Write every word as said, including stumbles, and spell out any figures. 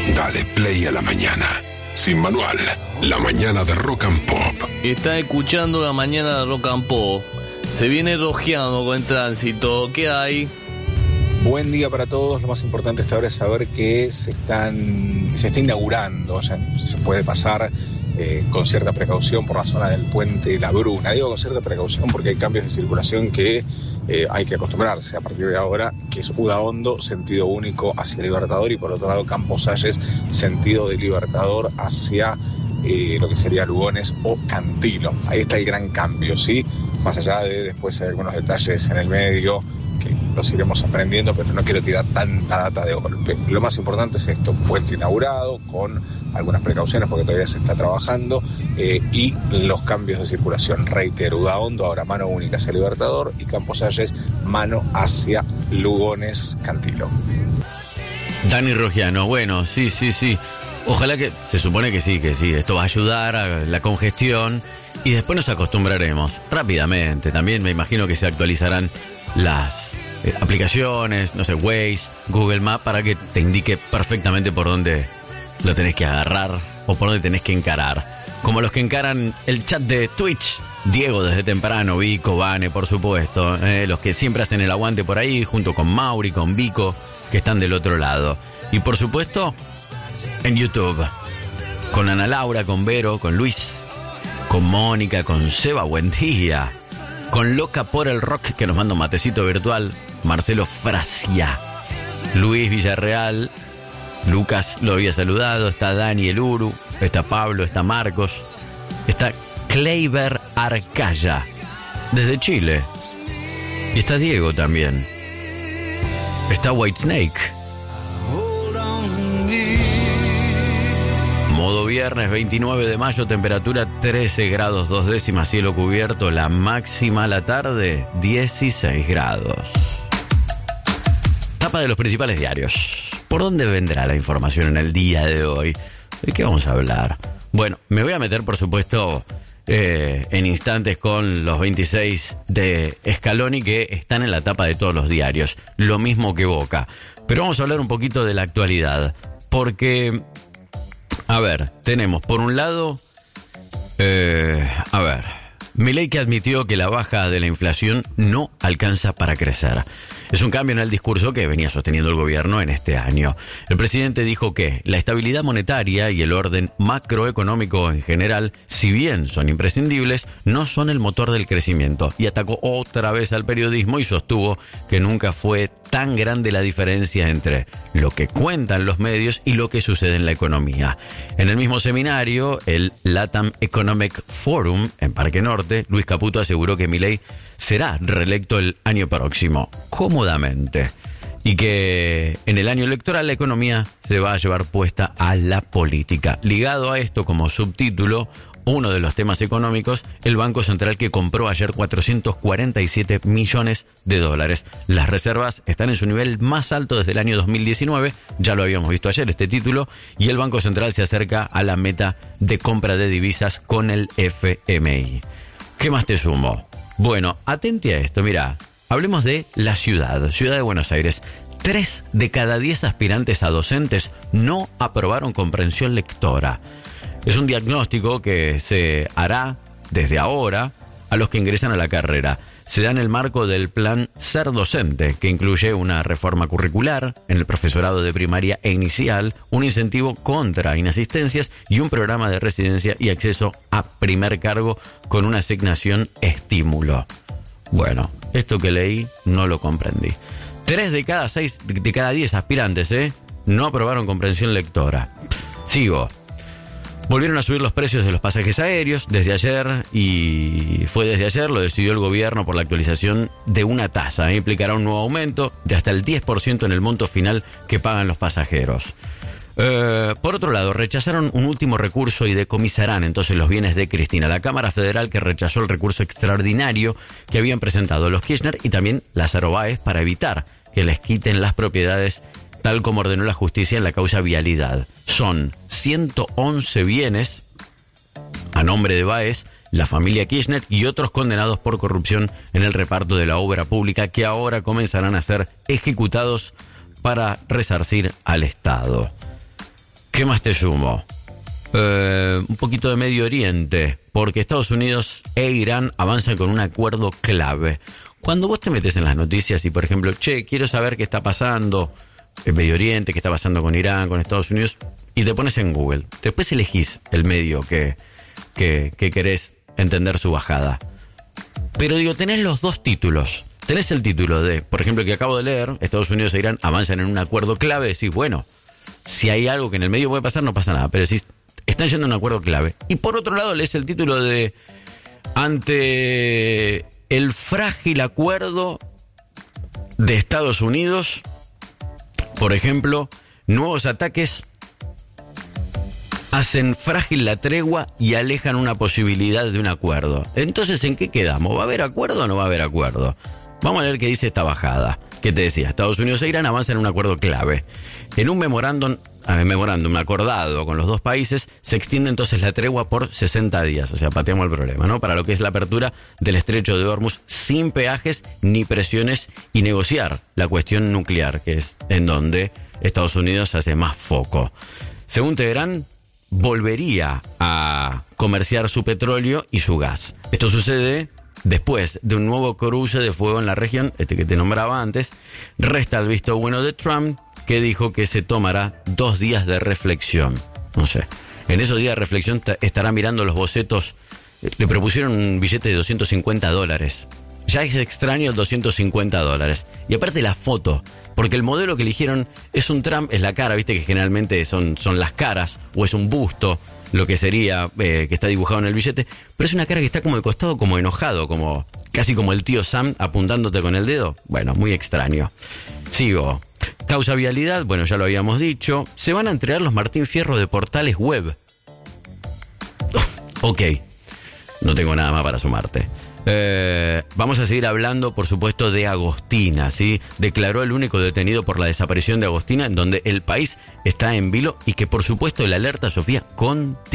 Dale play a la mañana. Sin manual, la mañana de Rock and Pop. Está escuchando la mañana de Rock and Pop. Se viene rojeando con el tránsito. ¿Qué hay? Buen día para todos. Lo más importante hasta ahora es saber que se están se está inaugurando, o sea, se puede pasar eh, con cierta precaución por la zona del puente La Bruna. Digo con cierta precaución porque hay cambios de circulación que eh, hay que acostumbrarse a partir de ahora, que es Udaondo, sentido único hacia Libertador, y por otro lado Campos Salles, sentido de Libertador hacia eh, lo que sería Lugones o Cantilo. Ahí está el gran cambio, ¿sí? Más allá de después hay algunos detalles en el medio que los iremos aprendiendo, pero no quiero tirar tanta data de golpe. Lo más importante es esto: puente inaugurado con algunas precauciones porque todavía se está trabajando, eh, y los cambios de circulación. Reitero, Udaondo ahora mano única hacia Libertador y Campos Salles mano hacia Lugones Cantilo. Dani Rogiano, bueno, sí, sí, sí. Ojalá que, se supone que sí, que sí, esto va a ayudar a la congestión y después nos acostumbraremos rápidamente. También me imagino que se actualizarán las eh, aplicaciones, no sé, Waze, Google Maps, para que te indique perfectamente por dónde lo tenés que agarrar o por dónde tenés que encarar. Como los que encaran el chat de Twitch, Diego desde temprano, Vico, Vane, por supuesto, eh, los que siempre hacen el aguante por ahí, junto con Mauri, con Vico, que están del otro lado. Y por supuesto, en YouTube, con Ana Laura, con Vero, con Luis, con Mónica, con Seba, buen día, con Loca por el Rock, que nos manda un matecito virtual, Marcelo Frasia, Luis Villarreal, Lucas lo había saludado, está Dani el Uru, está Pablo, está Marcos, está Kleiber Arcaya, desde Chile, y está Diego también, está Whitesnake. Modo viernes veintinueve de mayo, temperatura trece grados dos décimas, cielo cubierto, la máxima a la tarde dieciséis grados. Tapa de los principales diarios. ¿Por dónde vendrá la información en el día de hoy? ¿De qué vamos a hablar? Bueno, me voy a meter, por supuesto, eh, en instantes con los veintiséis de Scaloni, que están en la tapa de todos los diarios, lo mismo que Boca. Pero vamos a hablar un poquito de la actualidad, porque... A ver, tenemos por un lado, eh, a ver, Milei, que admitió que la baja de la inflación no alcanza para crecer. Es un cambio en el discurso que venía sosteniendo el gobierno en este año. El presidente dijo que la estabilidad monetaria y el orden macroeconómico en general, si bien son imprescindibles, no son el motor del crecimiento. Y atacó otra vez al periodismo y sostuvo que nunca fue tan grande la diferencia entre lo que cuentan los medios y lo que sucede en la economía. En el mismo seminario, el LATAM Economic Forum en Parque Norte, Luis Caputo aseguró que Milei será reelecto el año próximo, cómodamente, y que en el año electoral la economía se va a llevar puesta a la política. Ligado a esto, como subtítulo, uno de los temas económicos, el Banco Central, que compró ayer cuatrocientos cuarenta y siete millones de dólares. Las reservas están en su nivel más alto desde el año dos mil diecinueve, ya lo habíamos visto ayer este título, y el Banco Central se acerca a la meta de compra de divisas con el F M I. ¿Qué más te sumo? Bueno, atente a esto, mira, hablemos de la ciudad, Ciudad de Buenos Aires. Tres de cada diez aspirantes a docentes no aprobaron comprensión lectora. Es un diagnóstico que se hará desde ahora a los que ingresan a la carrera. Se da en el marco del plan Ser Docente, que incluye una reforma curricular en el profesorado de primaria e inicial, un incentivo contra inasistencias y un programa de residencia y acceso a primer cargo con una asignación estímulo. Bueno, esto que leí no lo comprendí. Tres de cada seis, de cada diez aspirantes, ¿eh? no aprobaron comprensión lectora. Sigo. Volvieron a subir los precios de los pasajes aéreos desde ayer, y fue desde ayer, lo decidió el gobierno por la actualización de una tasa. ¿eh? Implicará un nuevo aumento de hasta el diez por ciento en el monto final que pagan los pasajeros. Eh, por otro lado, rechazaron un último recurso y decomisarán entonces los bienes de Cristina. La Cámara Federal, que rechazó el recurso extraordinario que habían presentado los Kirchner y también Lázaro Báez para evitar que les quiten las propiedades, tal como ordenó la justicia en la causa Vialidad. Son ciento once bienes a nombre de Báez, la familia Kirchner y otros condenados por corrupción en el reparto de la obra pública, que ahora comenzarán a ser ejecutados para resarcir al Estado. ¿Qué más te sumo? Eh, un poquito de Medio Oriente, porque Estados Unidos e Irán avanzan con un acuerdo clave. Cuando vos te metes en las noticias y, por ejemplo, che, quiero saber qué está pasando en Medio Oriente, qué está pasando con Irán, con Estados Unidos, y te pones en Google, después elegís el medio que, que, que querés entender su bajada. Pero digo, tenés los dos títulos. Tenés el título de, por ejemplo, que acabo de leer, Estados Unidos e Irán avanzan en un acuerdo clave, decís, bueno, si hay algo que en el medio puede pasar, no pasa nada, pero decís, están yendo a un acuerdo clave. Y por otro lado lees el título de ante el frágil acuerdo de Estados Unidos, por ejemplo, nuevos ataques hacen frágil la tregua y alejan una posibilidad de un acuerdo. Entonces, ¿en qué quedamos? ¿Va a haber acuerdo o no va a haber acuerdo? Vamos a ver qué dice esta bajada. ¿Qué te decía? Estados Unidos e Irán avanzan en un acuerdo clave. En un memorándum, eh, memorándum acordado con los dos países, se extiende entonces la tregua por sesenta días. O sea, pateamos el problema, ¿no? Para lo que es la apertura del estrecho de Hormuz sin peajes ni presiones y negociar la cuestión nuclear, que es en donde Estados Unidos hace más foco. Según Teherán, volvería a comerciar su petróleo y su gas. Esto sucede después de un nuevo cruce de fuego en la región, este que te nombraba antes. Resta el visto bueno de Trump, que dijo que se tomará dos días de reflexión. No sé, en esos días de reflexión t- estará mirando los bocetos. Le propusieron un billete de doscientos cincuenta dólares. Ya es extraño el doscientos cincuenta dólares. Y aparte la foto, porque el modelo que eligieron es un Trump, es la cara, viste que generalmente son, son las caras, o es un busto, lo que sería, eh, que está dibujado en el billete, pero es una cara que está como de costado, como enojado, como casi como el tío Sam apuntándote con el dedo. Bueno, muy extraño. Sigo. Causa vialidad, bueno, ya lo habíamos dicho. Se van a entregar los Martín Fierro de portales web. Ok, no tengo nada más para sumarte. Eh, vamos a seguir hablando, por supuesto, de Agostina, ¿sí? Declaró el único detenido por la desaparición de Agostina, en donde el país está en vilo y que, por supuesto, la alerta Sofía continúa.